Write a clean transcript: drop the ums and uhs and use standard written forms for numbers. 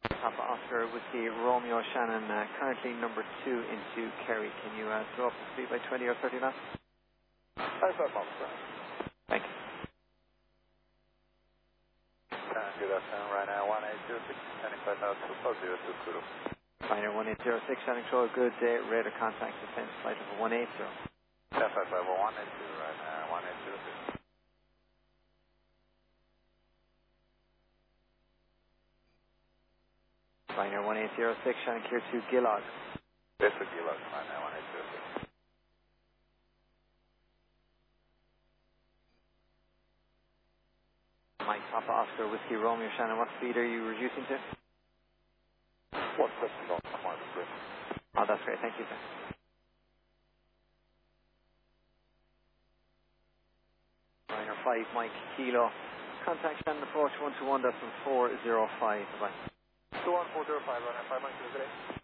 Papa Oscar Whiskey Romeo Shannon, currently number 2 into Kerry. Can you slow up the speed by 20 or 30 knots? That's no problem, sir. Thank you. Good afternoon, Ryanair 1806, standing 5020 Kuru. Ryanair 1806, standing control, good radar contact, descent flight over 180. 1055 over 182, Ryanair 1806. Ryanair 1806, shining clear to Gillog. Yes, to Gillog, Ryanair 1806. Mike Papa Oscar Whiskey Romeo Shannon, what speed are you reducing to? 150 knots, -3. Oh, that's great, thank you, sir. Ryanair 5 Mike Kilo, contact Shannon approach 121.405. Bye. 21405, Ryanair 5 Mike, good day.